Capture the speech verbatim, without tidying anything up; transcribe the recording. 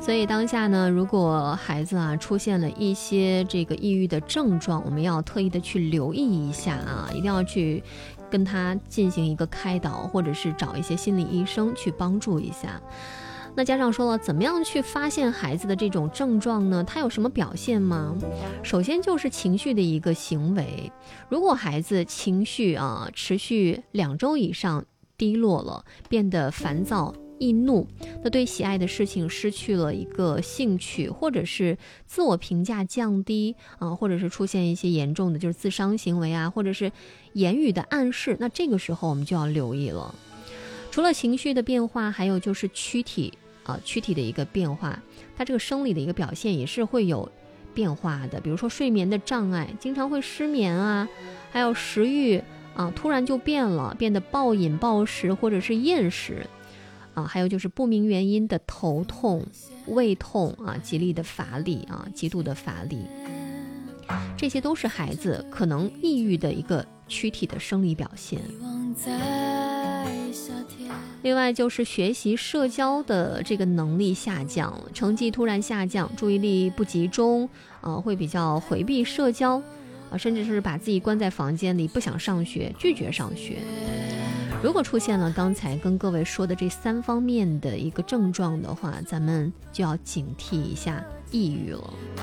所以当下呢，如果孩子啊出现了一些这个抑郁的症状，我们要特意的去留意一下啊，一定要去跟他进行一个开导，或者是找一些心理医生去帮助一下。那家长说了，怎么样去发现孩子的这种症状呢？他有什么表现吗？首先就是情绪的一个行为，如果孩子情绪啊持续两周以上低落了，变得烦躁易怒，那对喜爱的事情失去了一个兴趣，或者是自我评价降低啊，或者是出现一些严重的就是自伤行为啊，或者是言语的暗示，那这个时候我们就要留意了。除了情绪的变化，还有就是躯体啊，躯体的一个变化，它这个生理的一个表现也是会有变化的，比如说睡眠的障碍，经常会失眠啊，还有食欲啊突然就变了，变得暴饮暴食或者是厌食啊，还有就是不明原因的头痛、胃痛啊，极力的乏力啊，极度的乏力，这些都是孩子可能抑郁的一个躯体的生理表现。另外就是学习社交的这个能力下降，成绩突然下降，注意力不集中，呃，会比较回避社交，啊，甚至是把自己关在房间里，不想上学，拒绝上学。如果出现了刚才跟各位说的这三方面的一个症状的话，咱们就要警惕一下抑郁了。